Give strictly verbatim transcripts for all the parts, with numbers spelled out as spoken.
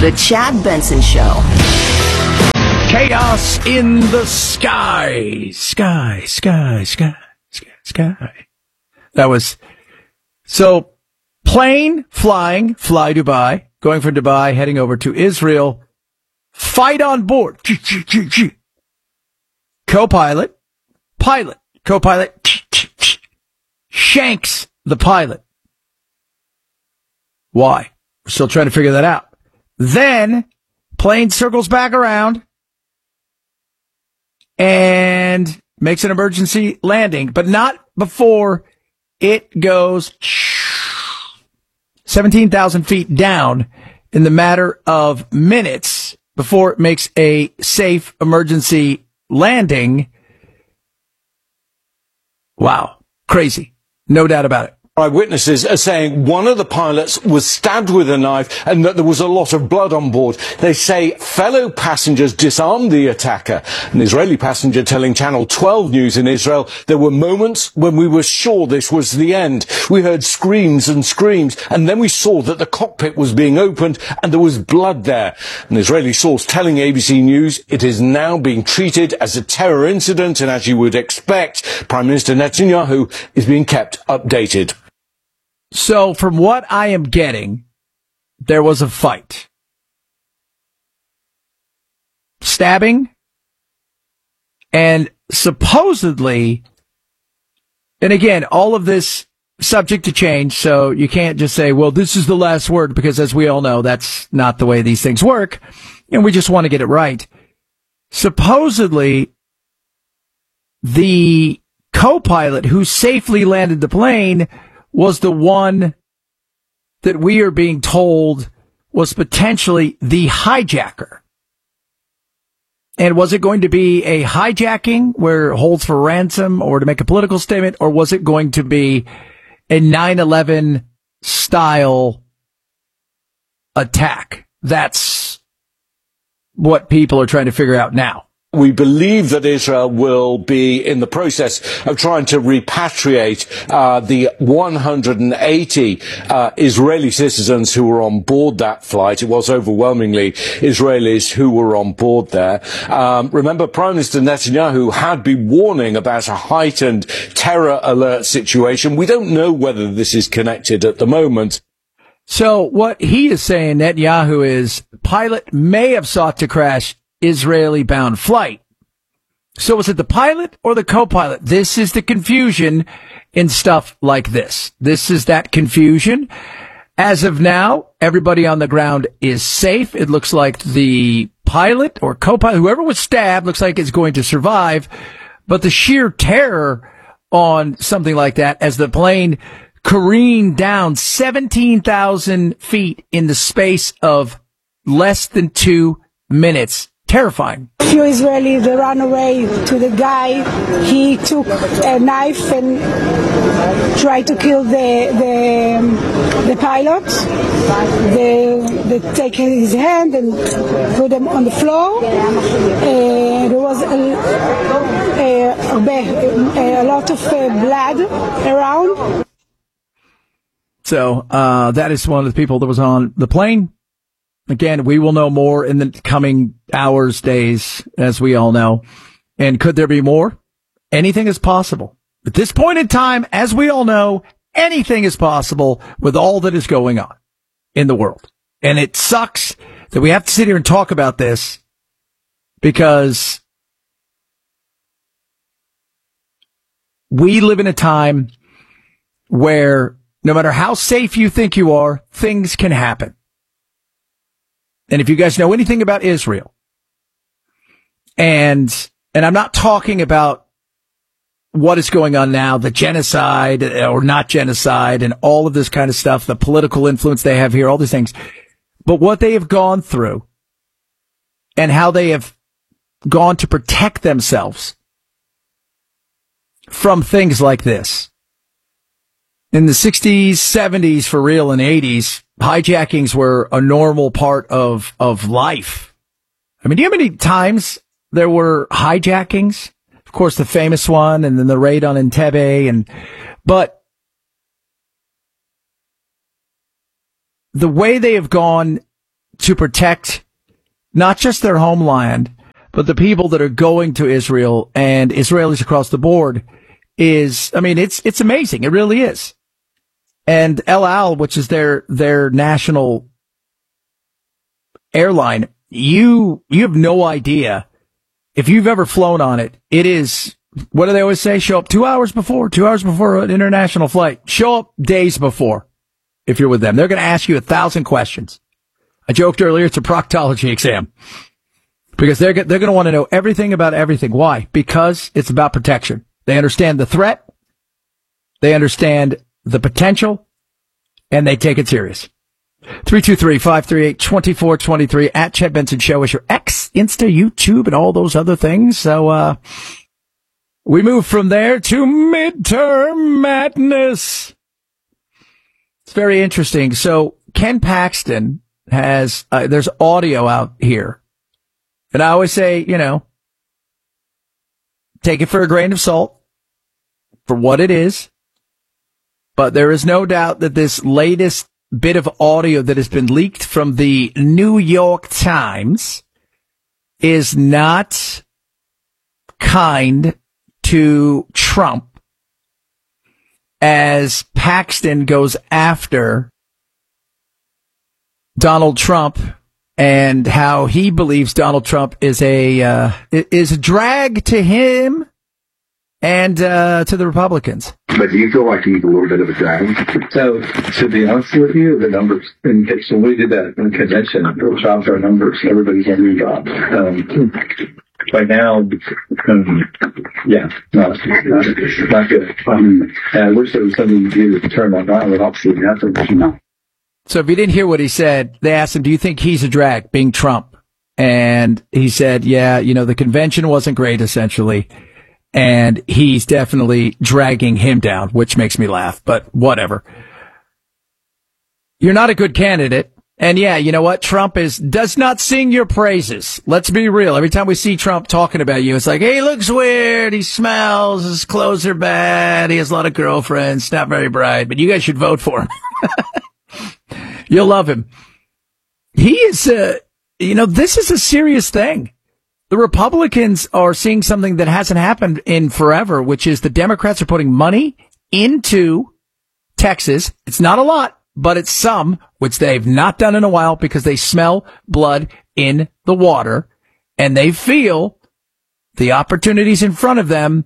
The Chad Benson Show. Chaos in the sky. Sky, sky, sky, sky, sky. That was, so, plane flying, fly Dubai, going from Dubai, heading over to Israel, fight on board. Co-pilot, pilot, co-pilot, shanks the pilot. Why? We're still trying to figure that out. Then, plane circles back around and makes an emergency landing, but not before it goes seventeen thousand feet down in the matter of minutes before it makes a safe emergency landing. Wow. Crazy. No doubt about it. Eyewitnesses are saying one of the pilots was stabbed with a knife and that there was a lot of blood on board. They say fellow passengers disarmed the attacker. An Israeli passenger telling Channel twelve News in Israel, there were moments when we were sure this was the end. We heard screams and screams, and then we saw that the cockpit was being opened and there was blood there. An Israeli source telling A B C News it is now being treated as a terror incident, and as you would expect, Prime Minister Netanyahu is being kept updated. So, from what I am getting, there was a fight. Stabbing. And supposedly, and again, all of this subject to change, so you can't just say, well, this is the last word, because as we all know, that's not the way these things work, and we just want to get it right. Supposedly, the co-pilot who safely landed the plane was the one that we are being told was potentially the hijacker. And was it going to be a hijacking where holds for ransom or to make a political statement, or was it going to be a nine eleven style attack? That's what people are trying to figure out now. We believe that Israel will be in the process of trying to repatriate uh, the one hundred eighty uh, Israeli citizens who were on board that flight. It was overwhelmingly Israelis who were on board there. Um, remember, Prime Minister Netanyahu had been warning about a heightened terror alert situation. We don't know whether this is connected at the moment. So what he is saying, Netanyahu, is pilot may have sought to crash Israeli-bound flight. So was it the pilot or the co-pilot? This is the confusion in stuff like this. This is that confusion. As of now, everybody on the ground is safe. It looks like the pilot or co-pilot, whoever was stabbed, looks like is going to survive. But the sheer terror on something like that, as the plane careened down seventeen thousand feet in the space of less than two minutes. Terrifying. A few Israelis, they ran away to the guy. He took a knife and tried to kill the the, the pilot. They, they take his hand and put him on the floor. Uh, there was a, a, a, a lot of uh, blood around. So uh, that is one of the people that was on the plane. Again, we will know more in the coming hours, days, as we all know. And could there be more? Anything is possible. At this point in time, as we all know, anything is possible with all that is going on in the world. And it sucks that we have to sit here and talk about this because we live in a time where no matter how safe you think you are, things can happen. And if you guys know anything about Israel, and and I'm not talking about what is going on now, the genocide or not genocide and all of this kind of stuff, the political influence they have here, all these things, but what they have gone through and how they have gone to protect themselves from things like this. In the sixties, seventies, for real, and eighties, hijackings were a normal part of, of life. I mean, do you know how many times there were hijackings? Of course, the famous one, and then the raid on Entebbe, and, but the way they have gone to protect not just their homeland, but the people that are going to Israel and Israelis across the board is, I mean, it's, it's amazing. It really is. And El Al, which is their, their national airline, you, you have no idea if you've ever flown on it. It is, what do they always say? Show up two hours before, two hours before an international flight. Show up days before if you're with them. They're going to ask you a thousand questions. I joked earlier, it's a proctology exam because they're, they're going to want to know everything about everything. Why? Because it's about protection. They understand the threat. They understand the potential, and they take it serious. three two three, five three eight, two four two three at Chad Benson Show is your X, Insta, YouTube, and all those other things. So, uh, we move from there to midterm madness. It's very interesting. So, Ken Paxton has, uh, there's audio out here. And I always say, you know, take it for a grain of salt for what it is. But there is no doubt that this latest bit of audio that has been leaked from the New York Times is not kind to Trump as Paxton goes after Donald Trump and how he believes Donald Trump is a uh, is a drag to him and uh, to the Republicans. But do you feel like he's a little bit of a drag? So, to be honest with you, the numbers, and so we did that in convention, we dropped our numbers, everybody's on new job. Um, right now, um, yeah, no, not, not good. Um, and I wish there was something you do to turn that on, but obviously you have to, no. So if you didn't hear what he said, they asked him, do you think he's a drag, being Trump? And he said, yeah, you know, the convention wasn't great, essentially. And he's definitely dragging him down, which makes me laugh, but whatever. You're not a good candidate. And yeah, you know what? Trump is, does not sing your praises. Let's be real. Every time we see Trump talking about you, it's like, hey, he looks weird. He smells. His clothes are bad. He has a lot of girlfriends. Not very bright, but you guys should vote for him. You'll love him. He is, uh, you know, this is a serious thing. The Republicans are seeing something that hasn't happened in forever, which is the Democrats are putting money into Texas. It's not a lot, but it's some, which they've not done in a while because they smell blood in the water and they feel the opportunities in front of them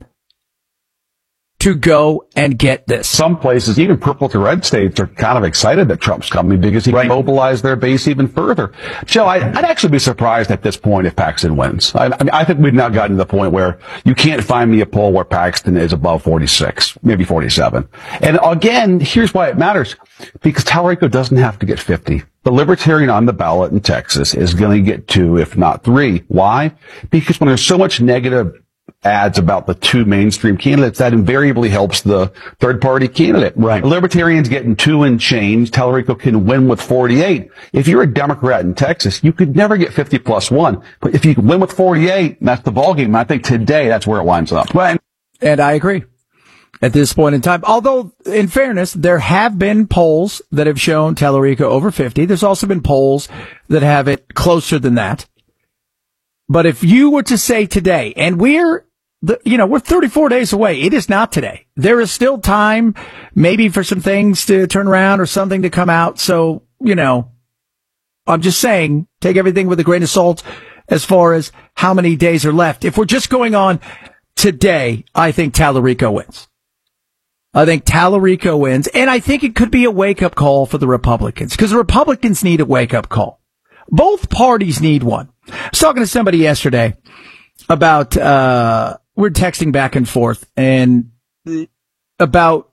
to go and get this. Some places, even purple to red states, are kind of excited that Trump's coming because he right. can mobilize their base even further. Joe, I, I'd actually be surprised at this point if Paxton wins. I, I mean, I think we've now gotten to the point where you can't find me a poll where Paxton is above forty-six, maybe forty-seven. And again, here's why it matters. Because Tallarico doesn't have to get fifty. The Libertarian on the ballot in Texas is going to get two, if not three. Why? Because when there's so much negative ads about the two mainstream candidates, that invariably helps the third party candidate. Right. The Libertarians getting two and change. Tallarico can win with forty-eight. If you're a Democrat in Texas, you could never get fifty plus one. But if you can win with forty-eight, that's the ballgame. I think today that's where it winds up. Right. And I agree at this point in time. Although, in fairness, there have been polls that have shown Tallarico over fifty. There's also been polls that have it closer than that. But if you were to say today, and we're, the, you know, we're thirty-four days away. It is not today. There is still time, maybe for some things to turn around or something to come out. So, you know, I'm just saying, take everything with a grain of salt as far as how many days are left. If we're just going on today, I think Tallarico wins. I think Tallarico wins. And I think it could be a wake-up call for the Republicans, because the Republicans need a wake-up call. Both parties need one. I was talking to somebody yesterday about, uh, we're texting back and forth and about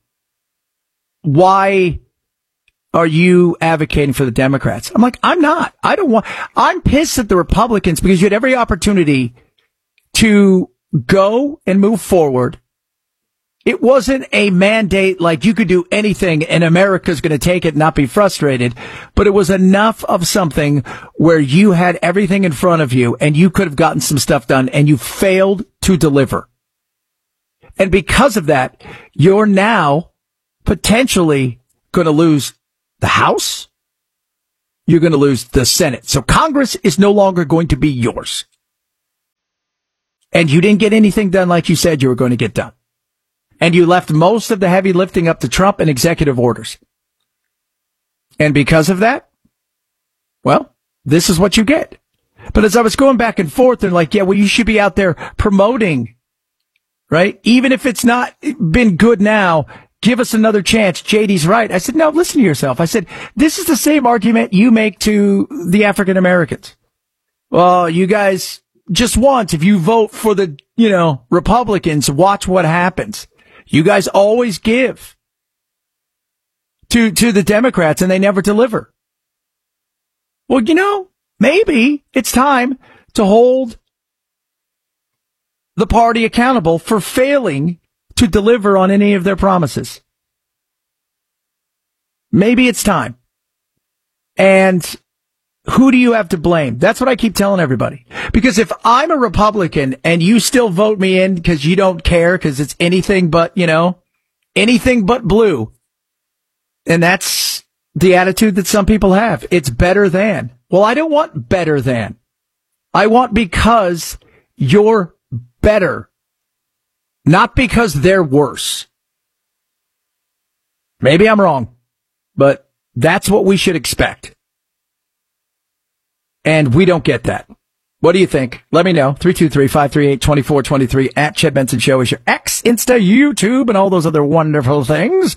why are you advocating for the Democrats? I'm like, I'm not. I don't want, I'm pissed at the Republicans because you had every opportunity to go and move forward. It wasn't a mandate like you could do anything and America's going to take it and not be frustrated, but it was enough of something where you had everything in front of you and you could have gotten some stuff done and you failed to deliver. And because of that, you're now potentially going to lose the House, you're going to lose the Senate. So Congress is no longer going to be yours. And you didn't get anything done like you said you were going to get done. And you left most of the heavy lifting up to Trump and executive orders. And because of that, well, this is what you get. But as I was going back and forth, they're like, yeah, well, you should be out there promoting, right? Even if it's not been good now, give us another chance. J D's right. I said, no, listen to yourself. I said, this is the same argument you make to the African Americans. Well, you guys, just once, if you vote for the, you know, Republicans, watch what happens. You guys always give to, to the Democrats and they never deliver. Well, you know, maybe it's time to hold the party accountable for failing to deliver on any of their promises. Maybe it's time. And who do you have to blame? That's what I keep telling everybody. Because if I'm a Republican and you still vote me in because you don't care because it's anything but, you know, anything but blue, and that's the attitude that some people have. It's better than. Well, I don't want better than. I want because you're better. Not because they're worse. Maybe I'm wrong, but that's what we should expect. And we don't get that. What do you think? Let me know. three two three, five three eight, two four two three at Chad Benson Show is your X, Insta, YouTube, and all those other wonderful things.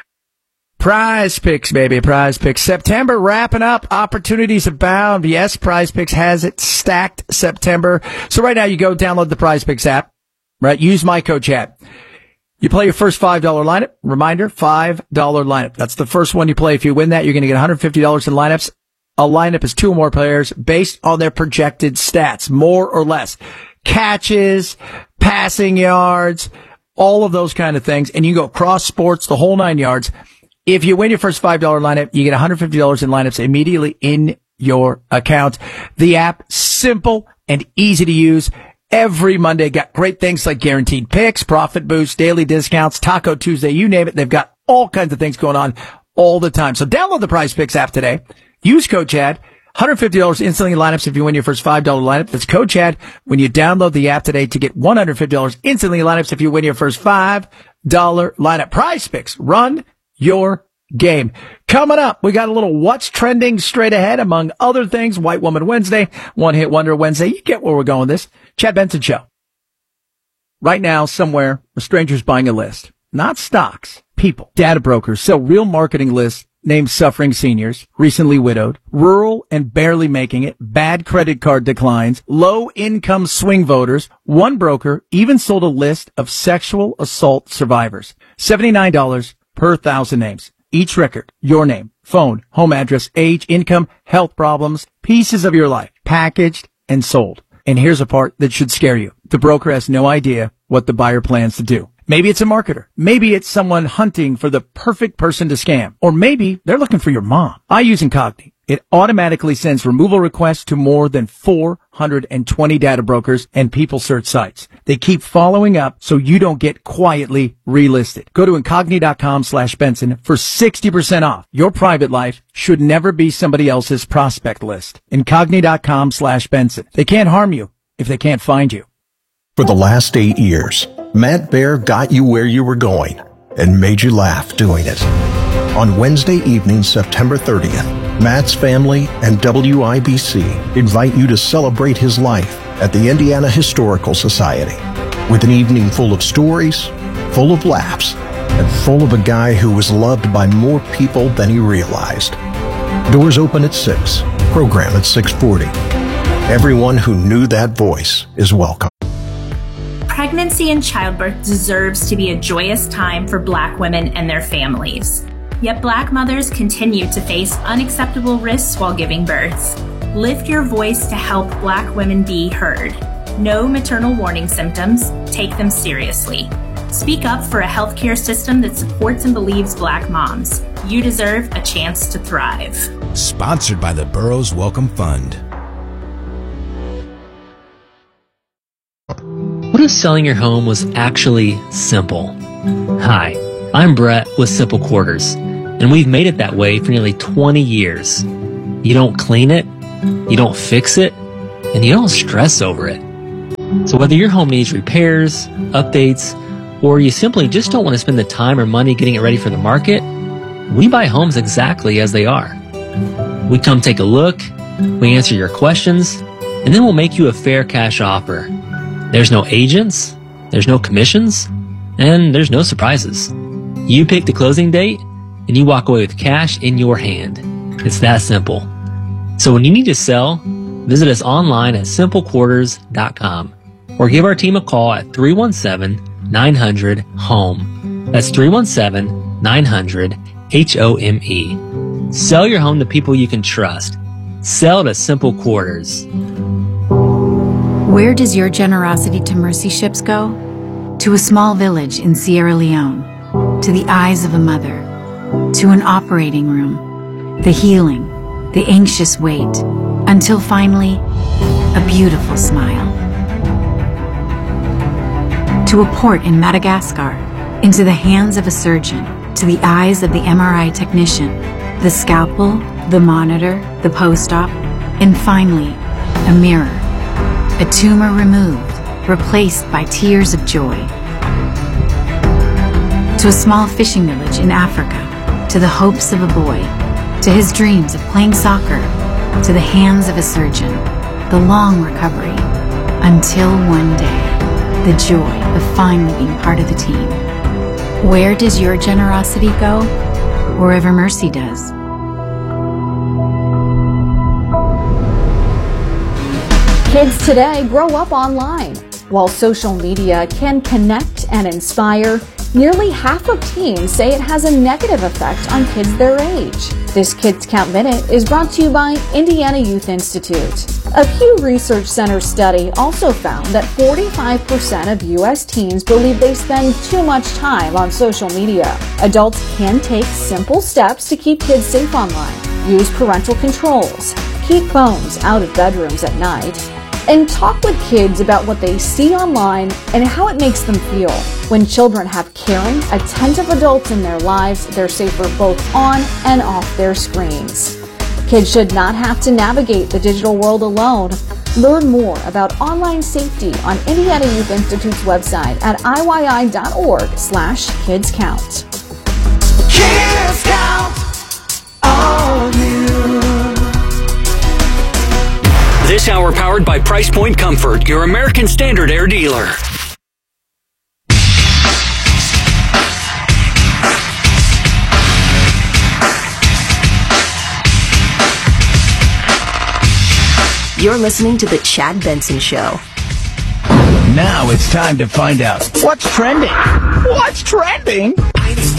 Prize Picks, baby. Prize Picks. September wrapping up. Opportunities abound. Yes, Prize Picks has it stacked September. So right now you go download the Prize Picks app, right? Use my code Chad. You play your first five dollar lineup. Reminder, five dollar lineup. That's the first one you play. If you win that, you're going to get one hundred fifty dollars in lineups. A lineup is two or more players based on their projected stats, more or less. Catches, passing yards, all of those kind of things. And you go cross sports, the whole nine yards. If you win your first five dollar lineup, you get one hundred fifty dollars in lineups immediately in your account. The app, simple and easy to use. Every Monday, got great things like guaranteed picks, profit boosts, daily discounts, Taco Tuesday, you name it. They've got all kinds of things going on all the time. So download the Prize Picks app today. Use code Chad. one hundred fifty dollars instantly in lineups if you win your first five dollar lineup. That's code Chad when you download the app today to get one hundred fifty dollars instantly in lineups if you win your first five dollar lineup. Prize Picks. Run your game. Coming up, we got a little what's trending straight ahead, among other things. White Woman Wednesday, One Hit Wonder Wednesday. You get where we're going with this. Chad Benson Show. Right now, somewhere, a stranger's buying a list. Not stocks, people. Data brokers sell real marketing lists named suffering seniors, recently widowed, rural and barely making it, bad credit card declines, low income swing voters. One broker even sold a list of sexual assault survivors. seventy-nine dollars per thousand names. Each record, your name, phone, home address, age, income, health problems, pieces of your life, packaged and sold. And here's a part that should scare you. The broker has no idea what the buyer plans to do. Maybe it's a marketer. Maybe it's someone hunting for the perfect person to scam. Or maybe they're looking for your mom. I use Incogni. It automatically sends removal requests to more than four hundred twenty data brokers and people search sites. They keep following up so you don't get quietly relisted. Go to Incogni.com slash Benson for sixty percent off. Your private life should never be somebody else's prospect list. Incogni.com slash Benson. They can't harm you if they can't find you. For the last eight years, Matt Bear got you where you were going and made you laugh doing it. On Wednesday evening, September thirtieth, Matt's family and W I B C invite you to celebrate his life at the Indiana Historical Society with an evening full of stories, full of laughs, and full of a guy who was loved by more people than he realized. Doors open at six, program at six forty. Everyone who knew that voice is welcome. Pregnancy and childbirth deserves to be a joyous time for Black women and their families. Yet Black mothers continue to face unacceptable risks while giving birth. Lift your voice to help Black women be heard. Know maternal warning symptoms. Take them seriously. Speak up for a healthcare system that supports and believes Black moms. You deserve a chance to thrive. Sponsored by the Burroughs Welcome Fund. What if selling your home was actually simple? Hi, I'm Brett with Simple Quarters, and we've made it that way for nearly twenty years. You don't clean it, you don't fix it, and you don't stress over it. So whether your home needs repairs, updates, or you simply just don't want to spend the time or money getting it ready for the market, we buy homes exactly as they are. We come take a look, we answer your questions, and then we'll make you a fair cash offer. There's no agents, there's no commissions, and there's no surprises. You pick the closing date, and you walk away with cash in your hand. It's that simple. So when you need to sell, visit us online at simple quarters dot com or give our team a call at three one seven, nine hundred, HOME. That's three one seven, nine hundred, H O M E. Sell your home to people you can trust. Sell to Simple Quarters. Where does your generosity to mercy ships go? To a small village in Sierra Leone, to the eyes of a mother, to an operating room, the healing, the anxious wait, until finally, a beautiful smile. To a port in Madagascar, into the hands of a surgeon, to the eyes of the M R I technician, the scalpel, the monitor, the post-op, and finally, a mirror, a tumor removed, replaced by tears of joy. To a small fishing village in Africa, to the hopes of a boy, to his dreams of playing soccer, to the hands of a surgeon, the long recovery, until one day, the joy of finally being part of the team. Where does your generosity go? Wherever mercy does. Kids today grow up online. While social media can connect and inspire, nearly half of teens say it has a negative effect on kids their age. This Kids Count Minute is brought to you by Indiana Youth Institute. A Pew Research Center study also found that forty-five percent of U S teens believe they spend too much time on social media. Adults can take simple steps to keep kids safe online. Use parental controls, keep phones out of bedrooms at night, and talk with kids about what they see online and how it makes them feel. When children have caring, attentive adults in their lives, they're safer both on and off their screens. Kids should not have to navigate the digital world alone. Learn more about online safety on Indiana Youth Institute's website at I Y I dot org slash kids count. Kids count on you. This hour powered by Price Point Comfort, your American Standard Air dealer. You're listening to The Chad Benson Show. Now it's time to find out what's trending. What's trending?